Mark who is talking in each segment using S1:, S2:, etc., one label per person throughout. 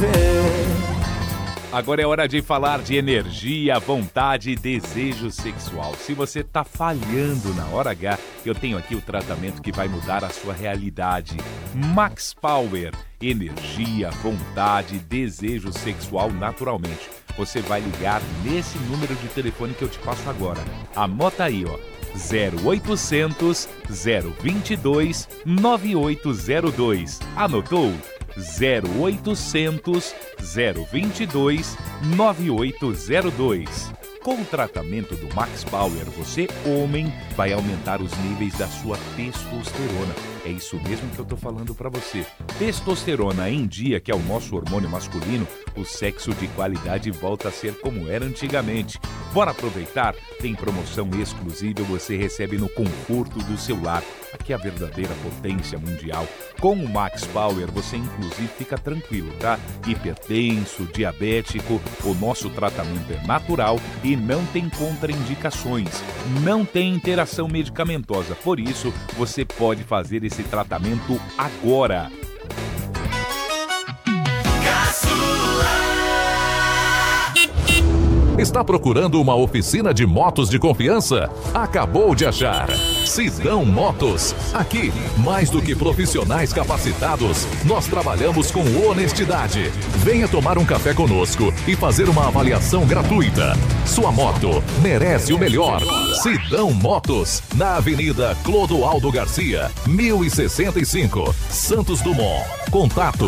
S1: Agora é hora de falar de energia, vontade e desejo sexual. Se você tá falhando na hora H, eu tenho aqui o tratamento que vai mudar a sua realidade. Max Power. Energia, vontade, desejo sexual naturalmente. Você vai ligar nesse número de telefone que eu te passo agora. Anota aí, ó. 0800 022 9802. Anotou? 0800 022 9802. Com o tratamento do Max Power, você, homem, vai aumentar os níveis da sua testosterona. É isso mesmo que eu tô falando pra você. Testosterona em dia, que é o nosso hormônio masculino, o sexo de qualidade volta a ser como era antigamente. Bora aproveitar? Tem promoção exclusiva, você recebe no conforto do seu lar. Aqui é a verdadeira potência mundial. Com o Max Power, você inclusive fica tranquilo, tá? Hipertenso, diabético, o nosso tratamento é natural e não tem contraindicações. Não tem interação medicamentosa, por isso você pode fazer esse tratamento agora.
S2: Está procurando uma oficina de motos de confiança? Acabou de achar. Sidão Motos. Aqui, mais do que profissionais capacitados, nós trabalhamos com honestidade. Venha tomar um café conosco e fazer uma avaliação gratuita. Sua moto merece o melhor. Sidão Motos, na Avenida Clodoaldo Garcia, 1065, Santos Dumont. Contato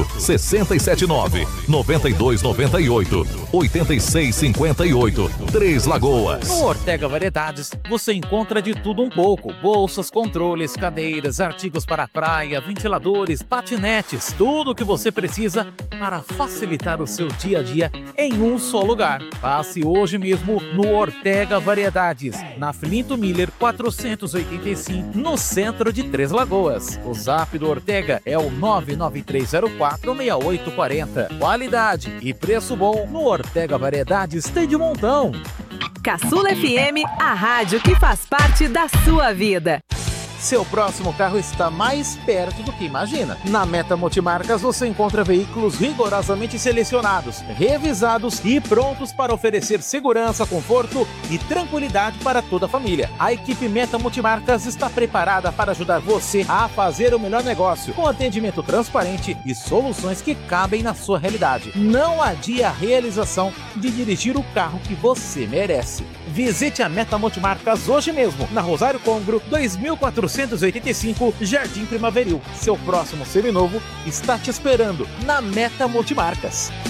S2: 679-9298-8658, Três Lagoas.
S3: No Ortega Variedades, você encontra de tudo um pouco. Bolsas, controles, cadeiras, artigos para a praia, ventiladores, patinetes, tudo o que você precisa para facilitar o seu dia a dia em um só lugar. Passe hoje mesmo no Ortega Variedades, na Flinto Miller 485, no centro de Três Lagoas. O zap do Ortega é o 993046840. Qualidade e preço bom no Ortega Variedades tem de montão.
S4: Caçula FM, a rádio que faz parte da sua vida.
S3: Seu próximo carro está mais perto do que imagina. Na Meta Multimarcas você encontra veículos rigorosamente selecionados, revisados e prontos para oferecer segurança, conforto e tranquilidade para toda a família. A equipe Meta Multimarcas está preparada para ajudar você a fazer o melhor negócio, com atendimento transparente e soluções que cabem na sua realidade. Não adie a realização de dirigir o carro que você merece. Visite a Meta Multimarcas hoje mesmo, na Rosário Congro, 2485, Jardim Primaveril. Seu próximo seminovo está te esperando na Meta Multimarcas.